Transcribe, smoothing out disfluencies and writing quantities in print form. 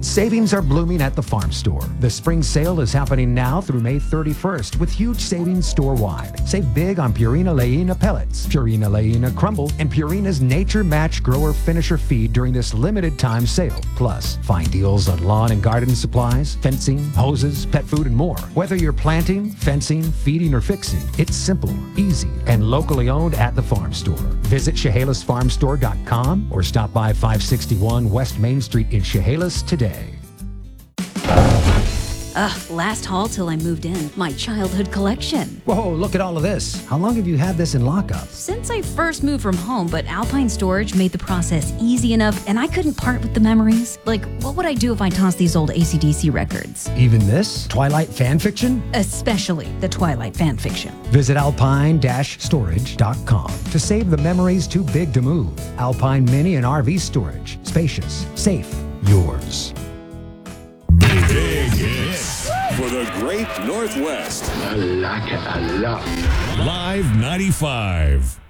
Savings are blooming at the farm store. The spring sale is happening now through May 31st with huge savings store-wide. Save big on Purina Leina pellets, Purina Leina crumble, and Purina's Nature Match Grower Finisher feed during this limited time sale. Plus, find deals on lawn and garden supplies, fencing, hoses, pet food, and more. Whether you're planting, fencing, feeding, or fixing, it's simple, easy, and locally owned at the farm store. Visit ChehalisFarmStore.com or stop by 561 West Main Street in Chehalis today. Last haul till I moved in. My childhood collection. Whoa, look at all of this. How long have you had this in lockup? Since I first moved from home, but Alpine Storage made the process easy enough and I couldn't part with the memories. Like, what would I do if I tossed these old AC/DC records? Even this? Twilight fan fiction? Especially the Twilight fan fiction. Visit alpine-storage.com to save the memories too big to move. Alpine Mini and RV Storage. Spacious, safe, yours. Big hits for the Great Northwest. I like it a lot. Live 95.